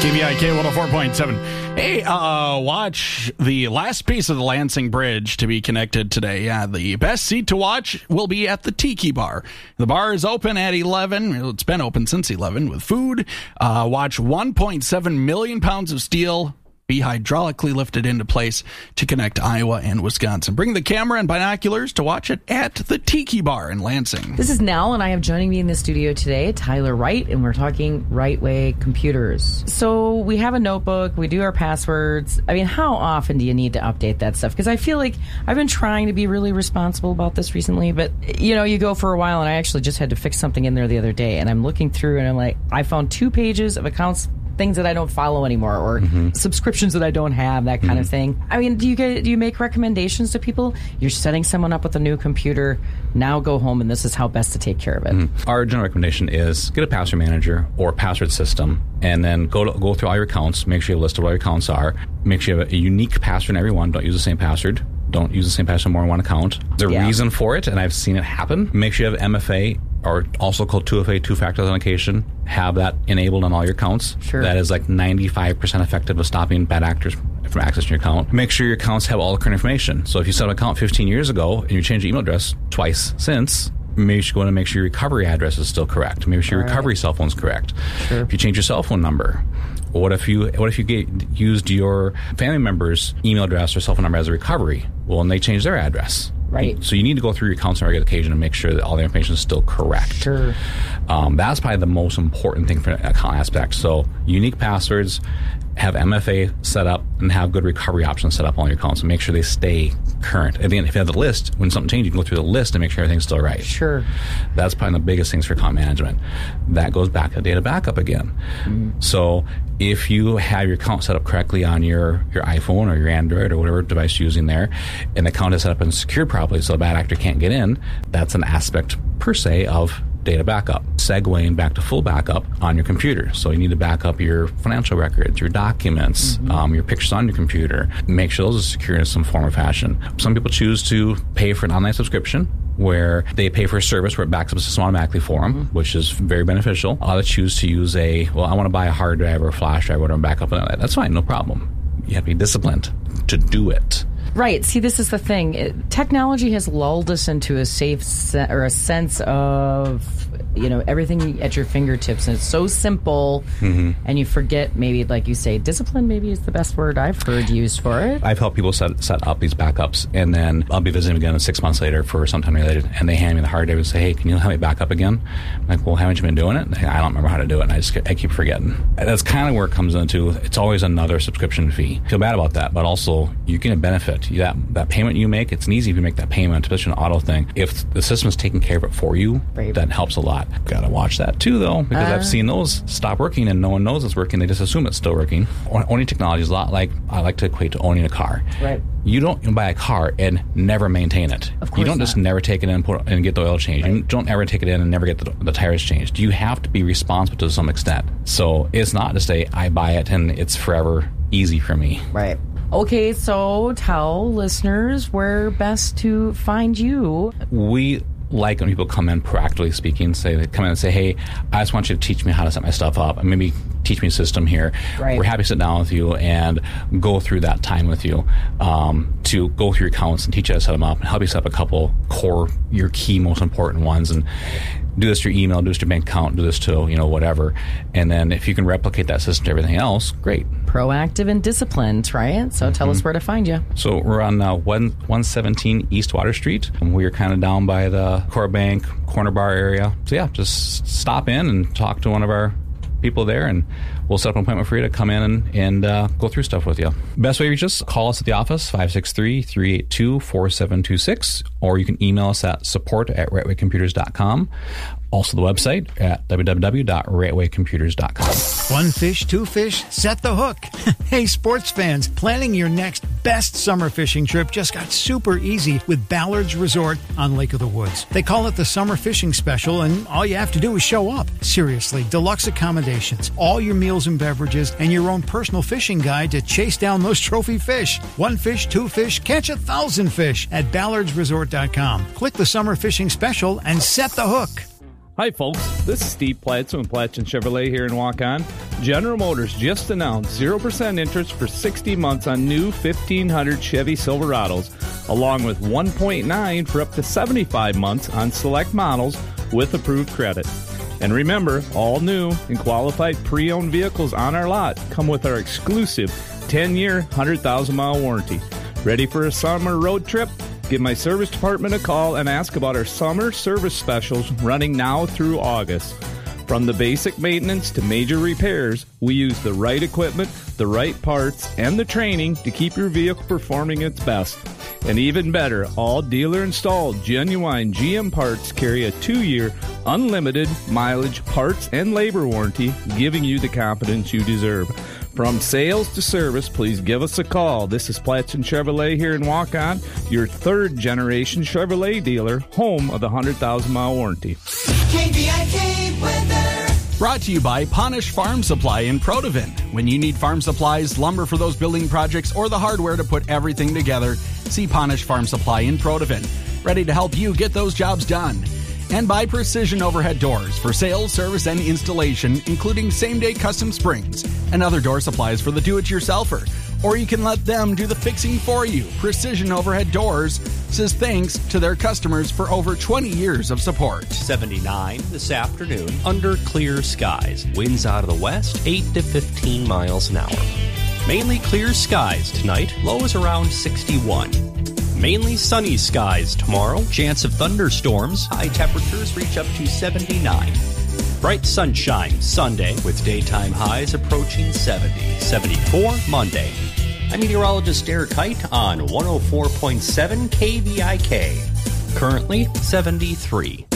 KBIK 104.7. Hey, watch the last piece of the Lansing Bridge to be connected today. Yeah, the best seat to watch will be at the Tiki Bar. The bar is open at 11. It's been open since 11 with food. Watch 1.7 million pounds of steel be hydraulically lifted into place to connect Iowa and Wisconsin. Bring the camera and binoculars to watch it at the Tiki Bar in Lansing. This is Nell, and I have joining me in the studio today, Tyler Wright, and we're talking Right Way Computers. So we have a notebook, we do our passwords. I mean, how often do you need to update that stuff? Because I feel like I've been trying to be really responsible about this recently, but, you know, you go for a while, and I actually just had to fix something in there the other day, and I'm looking through, and I'm like, I found 2 pages of accounts, things that I don't follow anymore, or subscriptions that I don't have, that kind of thing. I mean, do you make recommendations to people? You're setting someone up with a new computer. Now go home, and this is how best to take care of it. Our general recommendation is get a password manager or password system, and then go through all your accounts. Make sure you have a list of what your accounts are. Make sure you have a unique password in every one. Don't use the same password. Don't use the same password more than one account. There's a reason for it, and I've seen it happen. Make sure you have MFA, or also called 2FA, two-factor authentication. Have that enabled on all your accounts. Sure. That is like 95% effective of stopping bad actors from accessing your account. Make sure your accounts have all the current information. So if you set up an account 15 years ago and you changed your email address twice since, maybe you should go in and make sure your recovery address is still correct. Maybe your recovery cell phone is correct. Sure. If you change your cell phone number, what if you used your family member's email address or cell phone number as a recovery? Well, and they changed their address. Right. So you need to go through your accounts on a regular occasion and make sure that all the information is still correct. Sure. That's probably the most important thing for an account aspect. So unique passwords, have MFA set up, and have good recovery options set up on your accounts, and make sure they stay current. At the end, if you have the list, when something changes, you can go through the list and make sure everything's still right. Sure. That's probably the biggest things for account management. That goes back to data backup again. So if you have your account set up correctly on your iPhone or your Android or whatever device you're using there, and the account is set up and secured properly so a bad actor can't get in, that's an aspect per se of data backup. Segueing back to full backup on your computer. So you need to back up your financial records, your documents, your pictures on your computer. Make sure those are secure in some form or fashion. Some people choose to pay for an online subscription where they pay for a service where it backs up the system automatically for them, which is very beneficial. Others choose to use I want to buy a hard drive or a flash drive or whatever and back up. That's fine, no problem. You have to be disciplined to do it. Right. See, this is the thing. Technology has lulled us into a a sense of, everything at your fingertips, and it's so simple, and you forget, maybe, like you say, discipline maybe is the best word I've heard used for it. I've helped people set up these backups, and then I'll be visiting again 6 months later for sometime related, and they hand me the hard drive and say, hey, can you help me back up again? I'm like, well, haven't you been doing it? I don't remember how to do it, and I keep forgetting. That's kind of where it comes into, it's always another subscription fee. Feel bad about that, but also you get a benefit. That payment you make, it's easy if you make that payment, especially an auto thing. If the system's taking care of it for you, that helps a lot. Got to watch that too, though, because I've seen those stop working and no one knows it's working. They just assume it's still working. Owning technology is a lot like, I like to equate to owning a car. Right. You don't buy a car and never maintain it. Of course you don't just never take it in and get the oil changed. Right. You don't ever take it in and never get the tires changed. You have to be responsible to some extent. So it's not to say I buy it and it's forever easy for me. Right. Okay, so tell listeners where best to find you. We like when people come in, proactively speaking, they come in and say, hey, I just want you to teach me how to set my stuff up and maybe teach me a system here. Right. We're happy to sit down with you and go through that time with you to go through your accounts and teach you how to set them up and help you set up a couple core, your key, most important ones, and do this to your email, do this to your bank account, do this to, whatever. And then if you can replicate that system to everything else, great. Proactive and disciplined, right? So tell us where to find you. So we're on 117 East Water Street. We're kind of down by the Core Bank Corner Bar area. So yeah, just stop in and talk to one of our people there, and we'll set up an appointment for you to come in and go through stuff with you. Best way to reach us, call us at the office, 563-382-4726, or you can email us at support@rightwaycomputers.com. Also the website at www.rightwaycomputers.com. One fish, two fish, set the hook. Hey, sports fans, planning your next best summer fishing trip just got super easy with Ballard's Resort on Lake of the Woods. They call it the Summer Fishing Special, and all you have to do is show up. Seriously, deluxe accommodations, all your meals and beverages, and your own personal fishing guide to chase down those trophy fish. One fish, two fish, catch 1,000 fish at ballardsresort.com. Click the Summer Fishing Special and set the hook. Hi, folks. This is Steve Platson with Platson Chevrolet here in Waukon. General Motors just announced 0% interest for 60 months on new 1500 Chevy Silverados, along with 1.9 for up to 75 months on select models with approved credit. And remember, all new and qualified pre-owned vehicles on our lot come with our exclusive 10-year, 100,000-mile warranty. Ready for a summer road trip? Give my service department a call and ask about our summer service specials running now through August. From the basic maintenance to major repairs, we use the right equipment, the right parts, and the training to keep your vehicle performing its best. And even better, all dealer-installed genuine GM parts carry a 2-year unlimited mileage parts and labor warranty, giving you the confidence you deserve. From sales to service, please give us a call. This is Platson Chevrolet here in Waukon, your third-generation Chevrolet dealer, home of the 100,000-mile warranty. KVIK weather. Brought to you by Ponish Farm Supply in Protivin. When you need farm supplies, lumber for those building projects, or the hardware to put everything together, see Ponish Farm Supply in Protivin. Ready to help you get those jobs done. And by Precision Overhead Doors for sales, service, and installation, including same-day custom springs and other door supplies for the do-it-yourselfer. Or you can let them do the fixing for you. Precision Overhead Doors says thanks to their customers for over 20 years of support. 79 this afternoon under clear skies. Winds out of the west, 8 to 15 miles an hour. Mainly clear skies tonight. Lows around 61. Mainly sunny skies tomorrow. Chance of thunderstorms. High temperatures reach up to 79. Bright sunshine Sunday with daytime highs approaching 70. 74 Monday. I'm meteorologist Derek Height on 104.7 KVIK. Currently 73.